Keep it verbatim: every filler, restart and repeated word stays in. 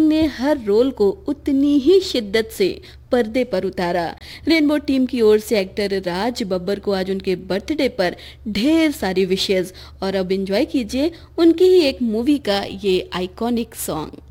ने हर रोल को उतनी ही शिद्दत से पर्दे पर उतारा। रेनबो टीम की ओर से एक्टर राज बब्बर को आज उनके बर्थडे पर ढेर सारी विशेष, और अब एंजॉय कीजिए उनकी ही एक मूवी का ये आइकॉनिक सॉन्ग।